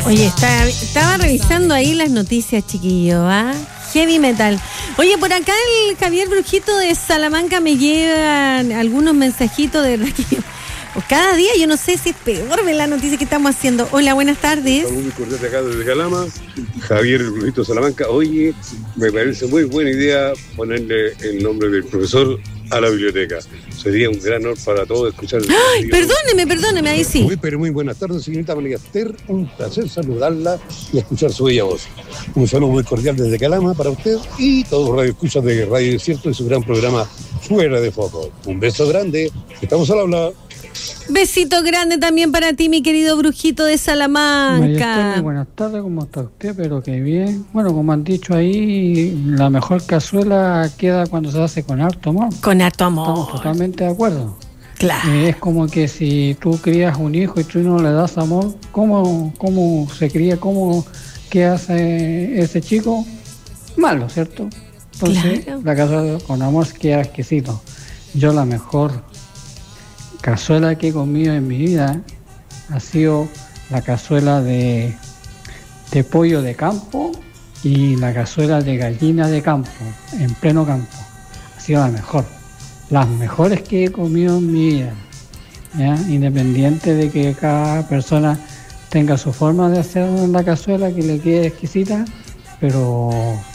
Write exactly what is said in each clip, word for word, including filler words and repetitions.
Oye, está, estaba revisando ahí las noticias, chiquillo, ¿ah? Heavy metal. Oye, por acá el Javier Brujito de Salamanca me lleva algunos mensajitos de verdad que yo, cada día yo no sé si es peor ver la noticia que estamos haciendo. Hola, buenas tardes. Saludos muy cordiales acá desde Calama, Javier Brujito de Salamanca. Oye, me parece muy buena idea ponerle el nombre del profesor a la biblioteca. Sería un gran honor para todos escuchar. ¡Ay, perdóneme, perdóneme! Ahí sí. Muy, pero muy buenas tardes, señorita María Esther. Un placer saludarla y escuchar su bella voz. Un saludo muy cordial desde Calama para usted y todos los radioescuchas de Radio Desierto y su gran programa Fuera de Foco. Un beso grande. Estamos al habla. Besito grande también para ti, mi querido Brujito de Salamanca. María Esther, buenas tardes, ¿cómo está usted? Pero qué bien. Bueno, como han dicho ahí, la mejor cazuela queda cuando se hace con harto amor. Con harto amor. Estamos totalmente de acuerdo. Claro. Eh, es como que si tú crías un hijo y tú no le das amor, ¿cómo, cómo se cría? ¿Cómo qué hace ese chico? Malo, ¿cierto? Entonces, claro. La cazuela con amor queda exquisito. Yo la mejor cazuela que he comido en mi vida ha sido la cazuela de, de pollo de campo y la cazuela de gallina de campo, en pleno campo. Ha sido la mejor. Las mejores que he comido en mi vida, ¿ya? Independiente de que cada persona tenga su forma de hacer la cazuela que le quede exquisita, pero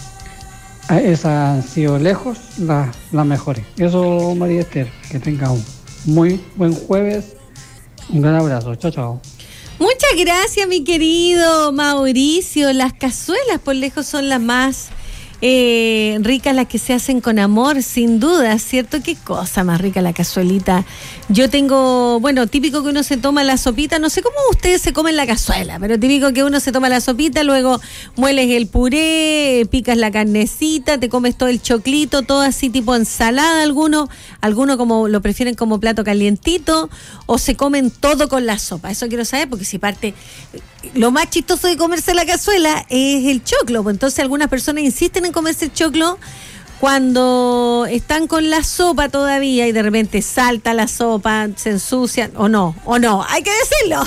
esas han sido lejos las, las mejores. Eso, María Esther, que tenga un muy buen jueves, un gran abrazo, chao, chao. Muchas gracias, mi querido Mauricio. Las cazuelas por lejos son las más eh, ricas, las que se hacen con amor, sin duda, ¿cierto? Qué cosa más rica la cazuelita. Yo tengo, bueno, típico que uno se toma la sopita, no sé cómo ustedes se comen la cazuela, pero típico que uno se toma la sopita, luego mueles el puré, picas la carnecita, te comes todo el choclito, todo así tipo ensalada, algunos, algunos como lo prefieren como plato calientito, o se comen todo con la sopa. Eso quiero saber, porque si parte, lo más chistoso de comerse la cazuela es el choclo, pues entonces algunas personas insisten en comerse el choclo cuando están con la sopa todavía y de repente salta la sopa, se ensucian, o no, o no, hay que decirlo.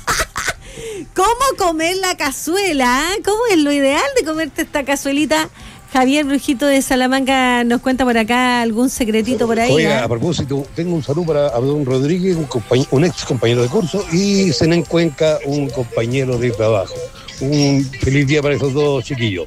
¿Cómo comer la cazuela? ¿Cómo es lo ideal de comerte esta cazuelita? Javier Brujito de Salamanca nos cuenta por acá algún secretito por ahí. Oiga, ¿eh? a propósito, tengo un saludo para Abdón Rodríguez, un, compañ- un ex compañero de curso, y Zenén Cuenca, un compañero de trabajo. Un feliz día para esos dos chiquillos.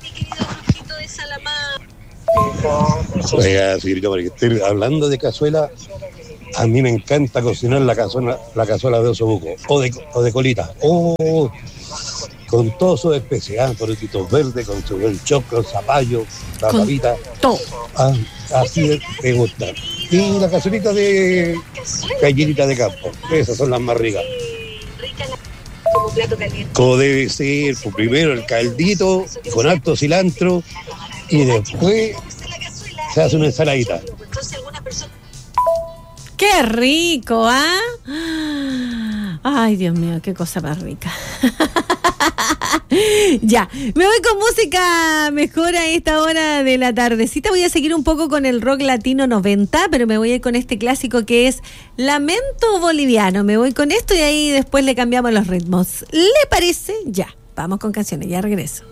Oiga, señorita María Esther, hablando de cazuela, a mí me encanta cocinar la cazuela, la cazuela de osobuco o de, o de colita. Oh, con todas sus especies, ah, porotitos verdes, con su buen choclo, zapallo, la Con papita. todo. Ah, así me gusta. Y la cazuelita de gallinita de campo, esas son las más ricas. Como debe ser, pues primero el caldito con alto cilantro y después se hace una ensaladita. ¡Qué rico! ¿Ah? Ay, Dios mío, qué cosa más rica. Ya, me voy con música mejor a esta hora de la tardecita. Voy a seguir un poco con el rock latino noventa, pero me voy a ir con este clásico que es Lamento Boliviano. Me voy con esto y ahí después le cambiamos los ritmos. ¿Le parece? Ya, vamos con canciones, ya regreso.